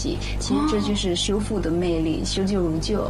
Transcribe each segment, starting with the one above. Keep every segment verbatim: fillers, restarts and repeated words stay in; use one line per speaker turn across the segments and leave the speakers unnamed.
系。其实这就是修复的魅力，修旧如旧。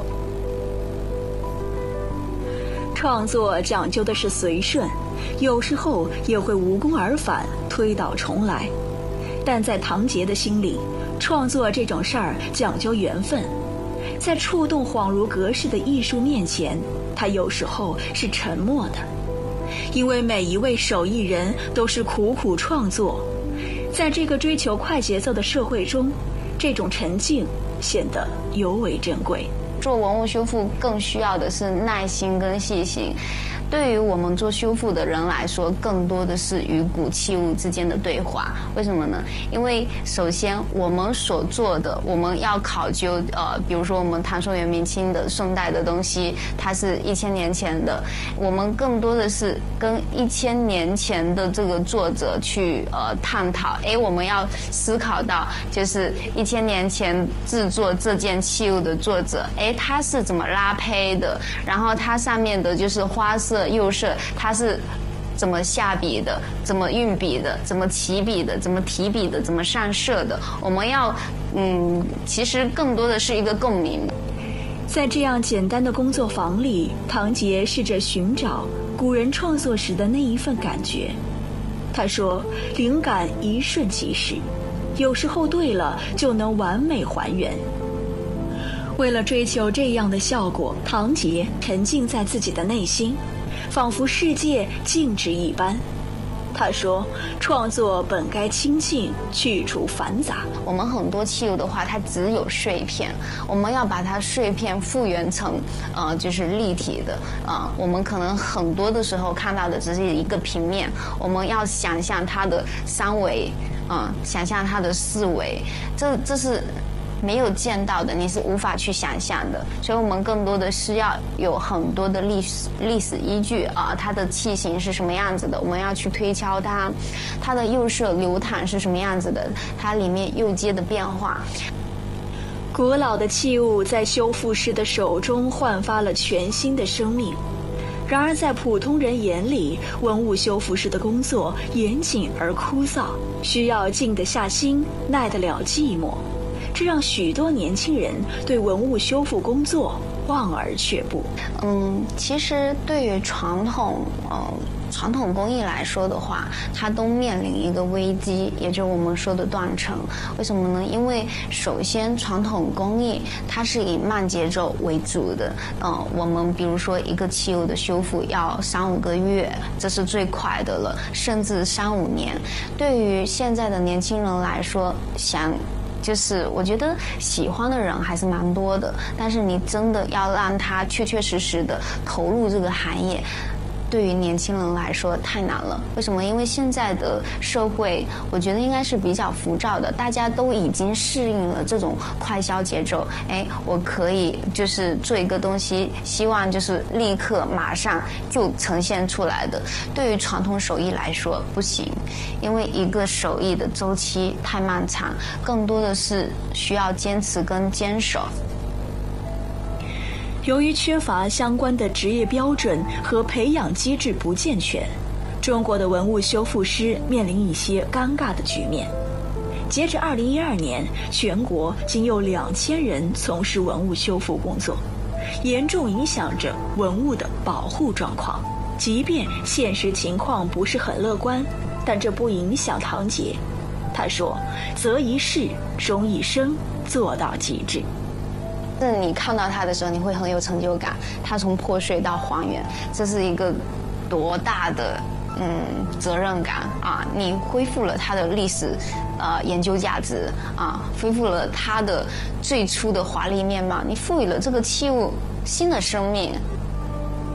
创作讲究的是随顺，有时候也会无功而返，推倒重来。但在唐杰的心里，创作这种事儿讲究缘分，在触动恍如隔世的艺术面前，他有时候是沉默的，因为每一位手艺人都是苦苦创作，在这个追求快节奏的社会中，这种沉静显得尤为珍贵。
做文物修复更需要的是耐心跟细心，对于我们做修复的人来说，更多的是与古器物之间的对话。为什么呢？因为首先我们所做的，我们要考究，呃，比如说我们唐宋元明清的宋代的东西，它是一千年前的，我们更多的是跟一千年前的这个作者去呃探讨。哎，我们要思考到，就是一千年前制作这件器物的作者，哎，他是怎么拉胚的，然后它上面的就是花色釉色，它是怎么下笔的，怎么运笔的，怎么起笔的，怎么提笔的，怎么上色的。我们要嗯，其实更多的是一个共鸣。
在这样简单的工作坊里，唐杰试着寻找古人创作时的那一份感觉。他说，灵感一瞬即逝，有时候对了就能完美还原。为了追求这样的效果，唐杰沉浸在自己的内心，仿佛世界静止一般。他说，创作本该清静，去除繁杂。
我们很多器物的话，它只有碎片，我们要把它碎片复原成呃就是立体的啊、呃。我们可能很多的时候看到的只是一个平面，我们要想象它的三维啊、呃，想象它的四维，这这是没有见到的，你是无法去想象的。所以我们更多的是要有很多的历史历史依据啊，它的器型是什么样子的，我们要去推敲它，它的釉色流淌是什么样子的，它里面釉阶的变化。
古老的器物在修复师的手中焕发了全新的生命。然而在普通人眼里，文物修复师的工作严谨而枯燥，需要静得下心，耐得了寂寞。这让许多年轻人对文物修复工作望而却步。
嗯，其实对于传统呃传统工艺来说的话，它都面临一个危机，也就是我们说的断层。为什么呢？因为首先传统工艺它是以慢节奏为主的，呃，我们比如说一个器物的修复要三五个月，这是最快的了，甚至三五年。对于现在的年轻人来说，想就是我觉得喜欢的人还是蛮多的，但是你真的要让他确确实实的投入这个行业，对于年轻人来说太难了。为什么？因为现在的社会我觉得应该是比较浮躁的，大家都已经适应了这种快消节奏。哎，我可以就是做一个东西，希望就是立刻马上就呈现出来的。对于传统手艺来说不行，因为一个手艺的周期太漫长，更多的是需要坚持跟坚守。
由于缺乏相关的职业标准和培养机制不健全，中国的文物修复师面临一些尴尬的局面。截至二零一二年，全国仅有两千人从事文物修复工作，严重影响着文物的保护状况。即便现实情况不是很乐观，但这不影响唐杰。他说：“择一事，终一生，做到极致。”
是你看到它的时候，你会很有成就感。它从破碎到还原，这是一个多大的嗯责任感啊！你恢复了它的历史呃研究价值啊，恢复了它的最初的华丽面貌，你赋予了这个器物新的生命。